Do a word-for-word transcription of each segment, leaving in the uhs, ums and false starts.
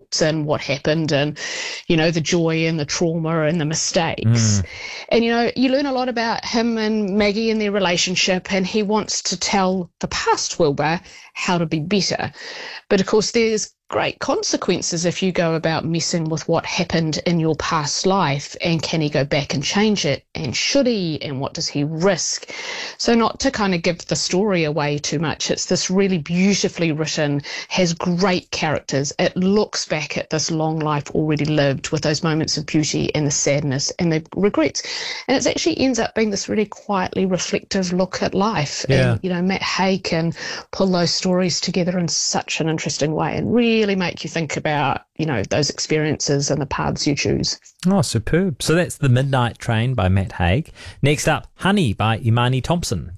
reflects in what happened and, you know, the joy and the trauma and the mistakes. Mm. And, you know, you learn a lot about him and Maggie and their relationship, and he wants to tell the past Wilbur how to be better. But, of course, there's great consequences if you go about messing with what happened in your past life, and can he go back and change it, and should he, and what does he risk? So not to kind of give the story away too much, it's this really beautifully written, has great characters. It looks back at this long life already lived with those moments of beauty and the sadness and the regrets, and it actually ends up being this really quietly reflective look at life. Yeah. And you know, Matt Haig can pull those stories together in such an interesting way and really really make you think about, you know, those experiences and the paths you choose. Oh, superb. So that's The Midnight Train by Matt Haig. Next up, Honey by Imani Thompson.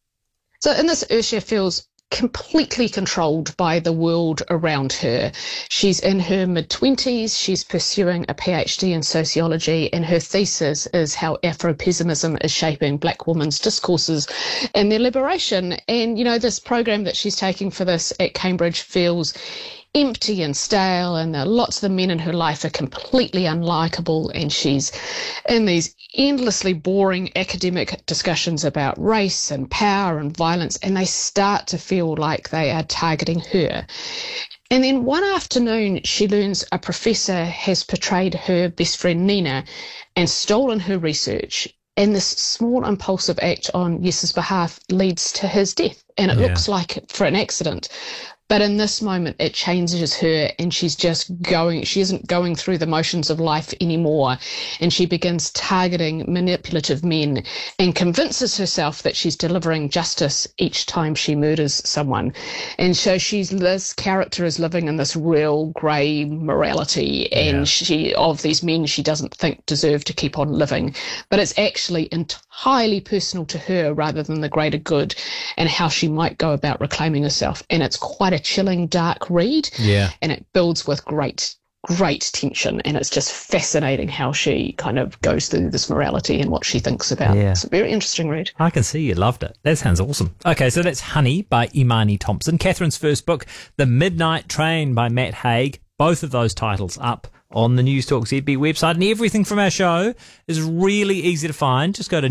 So in this, Ursula feels completely controlled by the world around her. She's in her mid-twenties, she's pursuing a PhD in sociology, and her thesis is how Afro-pessimism is shaping black women's discourses and their liberation. And, you know, this program that she's taking for this at Cambridge feels empty and stale, and uh, lots of the men in her life are completely unlikable, and she's in these endlessly boring academic discussions about race and power and violence, and they start to feel like they are targeting her. And then one afternoon she learns a professor has portrayed her best friend Nina and stolen her research, and this small impulsive act on Yes's behalf leads to his death, and it yeah. looks like for an accident. But in this moment, it changes her, and she's just going, she isn't going through the motions of life anymore. And she begins targeting manipulative men and convinces herself that she's delivering justice each time she murders someone. And so she's, this character is living in this real grey morality, and yeah. she, of these men she doesn't think deserve to keep on living. But it's actually entirely personal to her rather than the greater good and how she might go about reclaiming herself. And it's quite a chilling, dark read, yeah, and it builds with great, great tension, and it's just fascinating how she kind of goes through this morality and what she thinks about. Yeah. It's a very interesting read. I can see you loved it. That sounds awesome. Okay, so that's Honey by Imani Thompson. Catherine's first book, The Midnight Train by Matt Haig. Both of those titles up on the Newstalk Z B website, and everything from our show is really easy to find. Just go to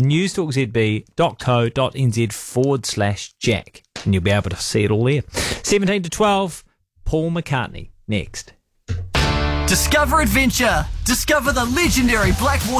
newstalkzb.co.nz forward slash Jack, and you'll be able to see it all there. seventeen to twelve, Paul McCartney, next. Discover adventure. Discover the legendary Blackwater